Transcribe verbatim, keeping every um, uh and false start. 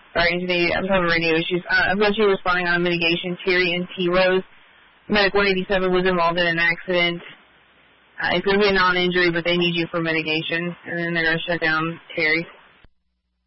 Sorry, today I'm having radio issues. Uh, eventually responding on mitigation, Terry and T. Rose. Medic one eighty-seven was involved in an accident. Uh, it's going to be a non-injury, but they need you for mitigation, and then they're going to shut down Terry.